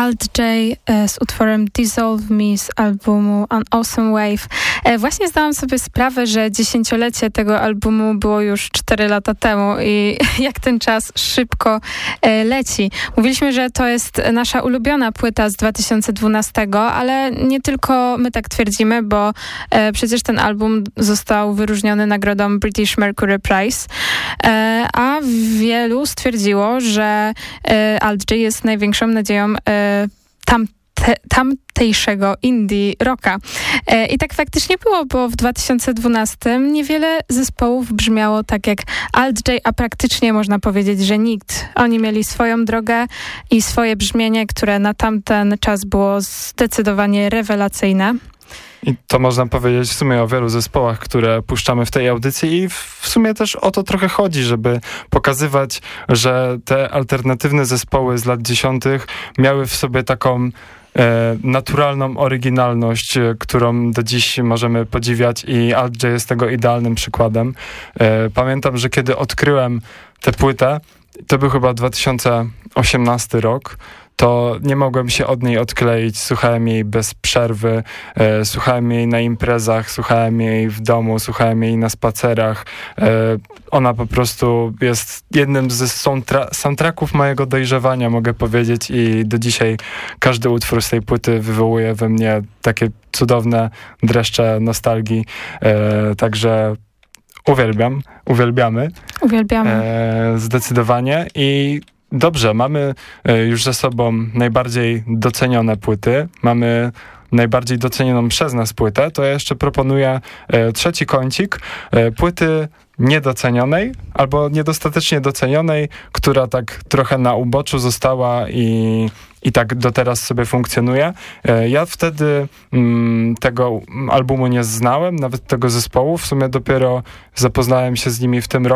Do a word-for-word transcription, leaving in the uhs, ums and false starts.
Alt J e, z utworem Dissolve Me z albumu An Awesome Wave. E, właśnie zdałam sobie sprawę, że dziesięciolecie tego albumu było już cztery lata temu i jak ten czas szybko e, leci. Mówiliśmy, że to jest nasza ulubiona płyta z dwa tysiące dwunastego, ale nie tylko my tak twierdzimy, bo e, przecież ten album został wyróżniony nagrodą British Mercury Prize, e, a wielu stwierdziło, że e, Alt J jest największą nadzieją e, Tam, te, tamtejszego indie rocka. E, I tak faktycznie było, bo w dwa tysiące dwunastym niewiele zespołów brzmiało tak jak Alt J, a praktycznie można powiedzieć, że nikt. Oni mieli swoją drogę i swoje brzmienie, które na tamten czas było zdecydowanie rewelacyjne. I to można powiedzieć w sumie o wielu zespołach, które puszczamy w tej audycji i w sumie też o to trochę chodzi, żeby pokazywać, że te alternatywne zespoły z lat dziesiątych miały w sobie taką e, naturalną oryginalność, e, którą do dziś możemy podziwiać i Alt J jest tego idealnym przykładem. E, pamiętam, że kiedy odkryłem tę płytę, to był chyba dwa tysiące osiemnasty rok, to nie mogłem się od niej odkleić. Słuchałem jej bez przerwy, e, słuchałem jej na imprezach, słuchałem jej w domu, słuchałem jej na spacerach. E, ona po prostu jest jednym z soundtra- soundtracków mojego dojrzewania, mogę powiedzieć, i do dzisiaj każdy utwór z tej płyty wywołuje we mnie takie cudowne dreszcze nostalgii. E, także uwielbiam, uwielbiamy. Uwielbiamy. E, zdecydowanie i dobrze, mamy już ze sobą najbardziej docenione płyty, mamy najbardziej docenioną przez nas płytę, to ja jeszcze proponuję e, trzeci kącik, e, płyty niedocenionej albo niedostatecznie docenionej, która tak trochę na uboczu została i, i tak do teraz sobie funkcjonuje. E, ja wtedy mm, tego albumu nie znałem, nawet tego zespołu, w sumie dopiero zapoznałem się z nimi w tym roku.